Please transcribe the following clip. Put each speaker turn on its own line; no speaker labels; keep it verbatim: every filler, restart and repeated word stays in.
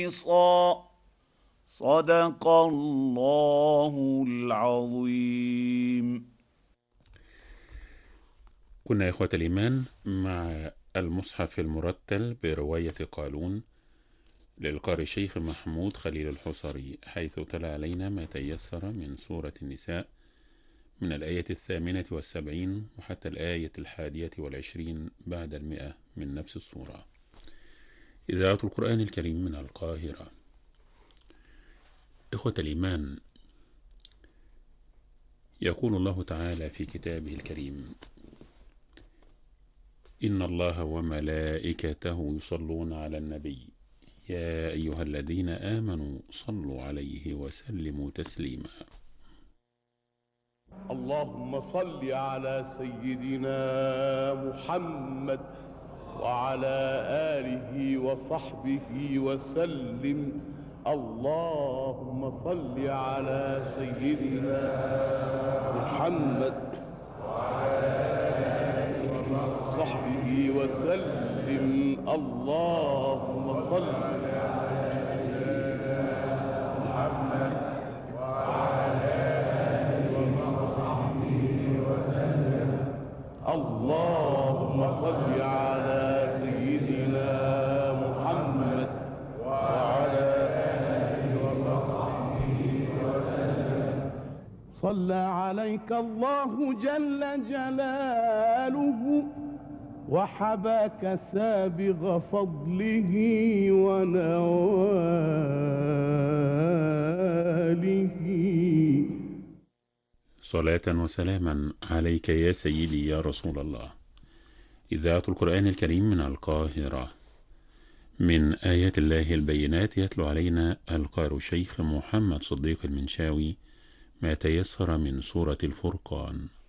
صدق الله العظيم.
كنا إخوة الإيمان مع المصحف المرتل برواية قالون للقارئ الشيخ محمود خليل الحصري، حيث تلا علينا ما تيسر من سورة النساء من الآية الثامنة والسبعين وحتى الآية الحادية والعشرين بعد المئة من نفس السورة. إذاعة القرآن الكريم من القاهرة. إخوة الإيمان، يقول الله تعالى في كتابه الكريم: إن الله وملائكته يصلون على النبي يا أيها الذين آمنوا صلوا عليه وسلموا تسليما.
اللهم صل على سيدنا محمد وعلى آله وصحبه وسلم. اللهم صل على سيدنا محمد وعلى آله وصحبه وسلم. اللهم صل على سيدنا محمد وعلى آله وصحبه وسلم. اللهم صل على سيدنا محمد وعلى آله وصحبه وسلم. صلى عليك الله جل جلاله وحباك سابغ فضله ونواله.
صلاة وسلاما عليك يا سيدي يا رسول الله. إذاعة القرآن الكريم من القاهرة. من آيات الله البينات يتلو علينا القارئ الشيخ محمد صديق المنشاوي ما تيسر من سورة الفرقان.